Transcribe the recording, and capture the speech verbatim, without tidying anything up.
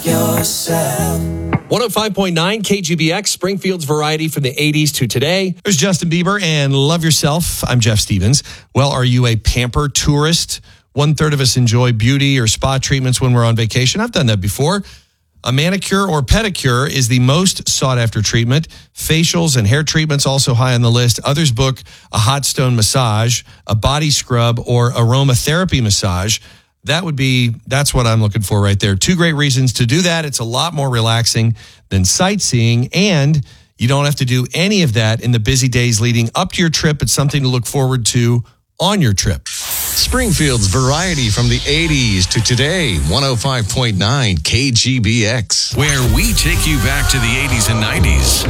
yourself. one oh five point nine K G B X, Springfield's variety from the eighties to today. There's Justin Bieber and Love Yourself. I'm Jeff Stevens. Well, are you a pamper tourist? One third of us enjoy beauty or spa treatments when we're on vacation. I've done that before. A manicure or pedicure is the most sought after treatment. Facials and hair treatments also high on the list. Others book a hot stone massage, a body scrub, or aromatherapy massage. That would be, that's what I'm looking for right there. Two great reasons to do that. It's a lot more relaxing than sightseeing, and you don't have to do any of that in the busy days leading up to your trip. It's something to look forward to on your trip. Springfield's variety from the eighties to today, one oh five point nine K G B X, where we take you back to the eighties and nineties.